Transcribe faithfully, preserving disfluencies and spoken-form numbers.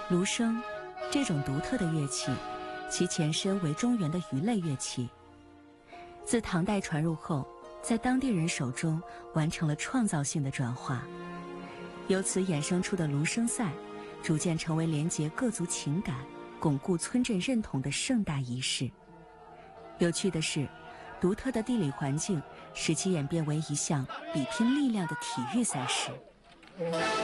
芦笙这种独特的乐器，其前身为中原的鱼类乐器，自唐代传入后，在当地人手中完成了创造性的转化，由此衍生出的芦笙赛，逐渐成为连结各族情感、巩固村镇认同的盛大仪式。有趣的是，独特的地理环境使其演变为一项比拼力量的体育赛事。